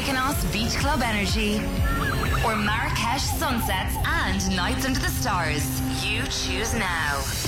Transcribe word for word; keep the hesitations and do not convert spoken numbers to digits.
Mykonos Beach Club energy, or Marrakesh sunsets and nights under the stars. You choose now.